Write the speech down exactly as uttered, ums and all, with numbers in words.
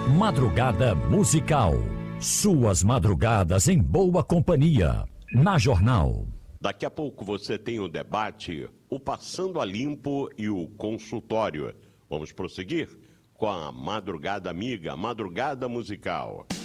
Madrugada Musical. Suas madrugadas em boa companhia. Na Jornal. Daqui a pouco você tem o debate, o Passando a Limpo e o consultório. Vamos prosseguir com a Madrugada Amiga, Madrugada Musical.